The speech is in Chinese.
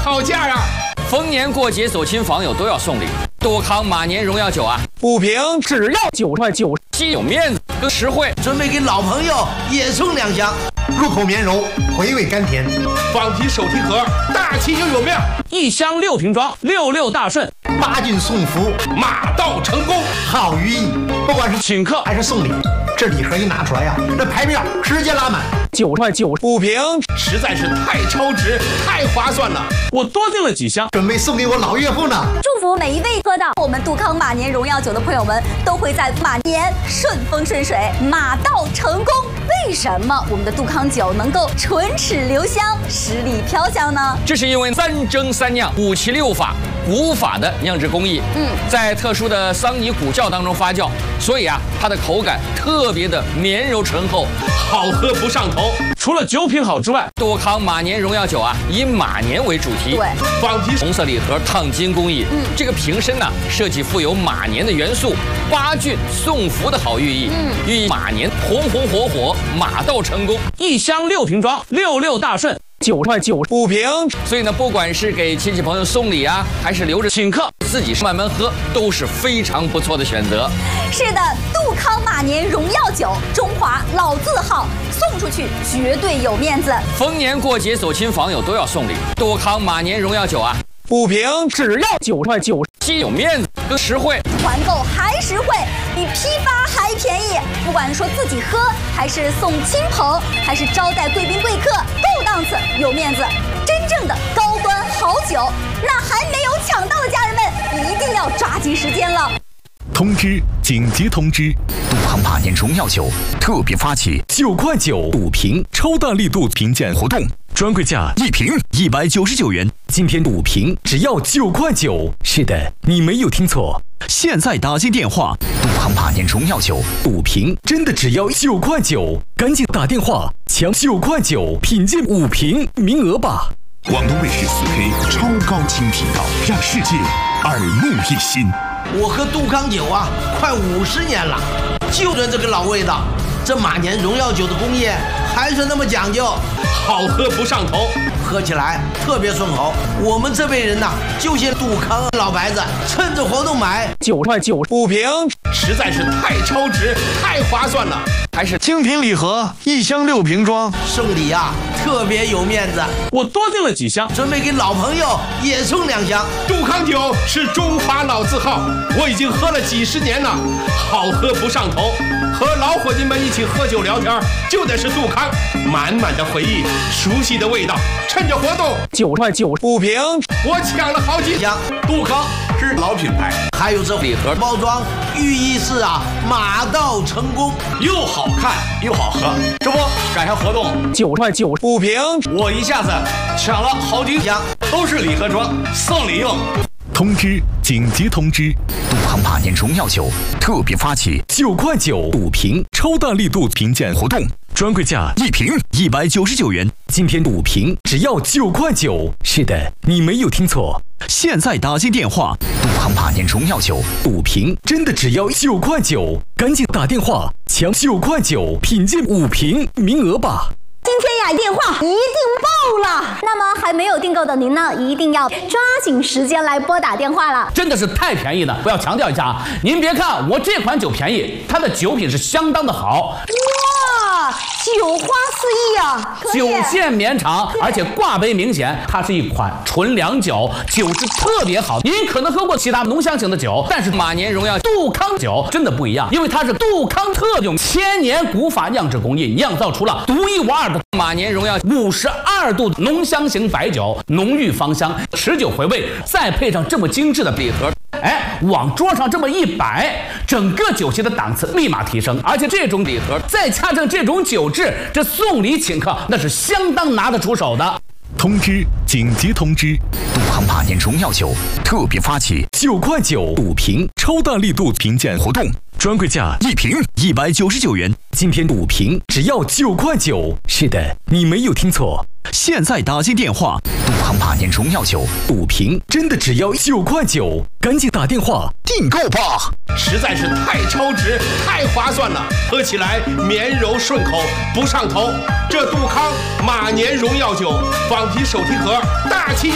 好价啊！ 逢年过节走亲访友都要送礼，杜康马年荣耀酒啊， 5瓶只要9块9， 既有面子又实惠。 准备给老朋友也送2箱， 入口绵柔，回味甘甜。 仿皮手提盒，大气又有面。 1箱6瓶装，66大顺 8进送福， 马到成功， 好寓意。不管是请客还是送礼，这礼盒一拿出来呀，这排面直接拉满。 9块9 5瓶， 实在是太超值，太划算了。 我多订了几箱， 准备送给我老岳父呢。 祝福每一位喝到我们杜康马年荣耀酒的朋友们，都会在马年顺风顺水，马到成功。为什么我们的杜康酒能够唇齿留香、十里飘香呢？ 这是因为3蒸3酿5七6法古法的酿制工艺，在特殊的桑泥骨窖当中发酵，所以啊，它的口感特别的绵柔醇厚， 好喝不上头。 除了酒品好之外， 杜康马年荣耀酒啊，以马年为主题， 对， 仿皮红色礼盒烫金工艺，这个瓶身呢设计富有马年的元素，8郡送福的好寓意，寓意马年红红火火，马到成功。 1箱6瓶装，66大顺9块9 5瓶， 所以呢，不管是给亲戚朋友送礼啊，还是留着请客自己慢慢喝，都是非常不错的选择。 是的，杜康马年荣耀酒，中华老字号，送出去绝对有面子。 逢年过节走亲访友都要送礼，杜康马年荣耀酒啊 ，5瓶只要9块9， 既有面子又实惠。 团购还实惠，比批发还便宜。不管说自己喝，还是送亲朋，还是招待贵宾贵客，够档次，有面子。真正的高端好酒，那还没有抢到的家人们，一定要抓紧时间了。 通知！紧急通知！杜康马年荣耀酒特别发起9块9 5瓶超大力度评鉴活动，专柜价1瓶199元，今天5瓶只要9块9。是的，你没有听错，现在打进电话，杜康马年荣耀酒5瓶真的只要9块9，赶紧打电话抢9块9品鉴5瓶名额吧！ 广东卫视4K 超高清频道，让世界耳目一新。 我喝杜康酒啊，快50年了，就着这个老味道。这马年荣耀酒的工业还是那么讲究， 好喝不上头， 喝起来特别顺口。我们这辈人呐，就些杜康老白子，趁着活动买 9块9 5瓶， 实在是太超值，太划算了。 还是精品礼盒，1箱6瓶装， 送礼啊，特别有面子。 我多订了几箱， 准备给老朋友也送2箱。 杜康酒是中华老字号，我已经喝了几十年了，好喝不上头。和老伙计们一起喝酒聊天，就得是杜康，满满的回忆，熟悉的味道。趁着活动 9块9 5瓶， 我抢了好几箱。杜康是老品牌， 还有这礼盒包装，寓意是啊，马到成功， 又好看又好喝。这不赶上活动 9块9 5瓶， 我一下子抢了好几箱，都是礼盒装，送礼用。 通知！紧急通知！杜康马年荣耀酒特别发起9块9 5瓶超大力度评鉴活动，专柜价1瓶199元，今天5瓶只要9块9。是的，你没有听错，现在打进电话，杜康马年荣耀酒5瓶真的只要9块9，赶紧打电话抢9块9品鉴5瓶名额吧！ 今天呀，电话一定爆了。那么还没有订购的您呢，一定要抓紧时间来拨打电话了。 真的是太便宜了！我要强调一下啊，您别看我这款酒便宜，它的酒品是相当的好。 哇，酒花四溢啊！ 酒线绵长，而且挂杯明显，它是一款纯粮酒，酒质特别好。您可能喝过其他浓香型的酒，但是马年荣耀杜康酒真的不一样，因为它是杜康特用1000年古法酿制工艺酿造出了独一无二的马年荣耀 52度浓香型白酒，浓郁芳香，持久回味，再配上这么精致的礼盒，往桌上这么一摆，整个酒席的档次立马提升。而且这种礼盒再加上这种酒质，这送礼请客那是相当拿得出手的。 通知！紧急通知！杜康马年荣耀酒特别发起9块9 5瓶超大力度评鉴活动，专柜价1瓶199元，今天5瓶只要9块9。是的，你没有听错，现在打进电话，杜康马年荣耀酒5瓶真的只要9块9，赶紧打电话订购吧！ 实在是太超值，太划算了，喝起来绵柔顺口，不上头。这杜康马年荣耀酒，仿皮手提盒，大气。